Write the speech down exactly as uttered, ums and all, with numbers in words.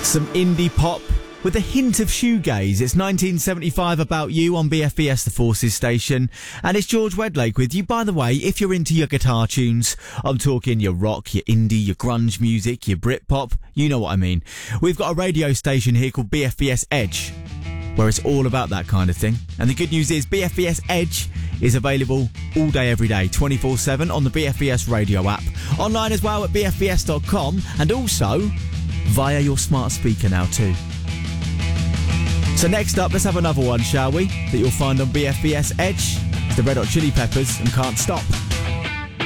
Some indie pop with a hint of shoegaze. It's nineteen seventy-five About You on B F B S, the Forces station. And it's George Wedlake with you. By the way, if you're into your guitar tunes, I'm talking your rock, your indie, your grunge music, your Britpop, you know what I mean. We've got a radio station here called B F B S Edge, where it's all about that kind of thing. And the good news is B F B S Edge is available all day, every day, twenty-four seven on the B F B S radio app. Online as well at b f b s dot com, and also via your smart speaker now too. So next up, let's have another one, shall we? That you'll find on B F B S Edge. It's the Red Hot Chili Peppers and Can't Stop.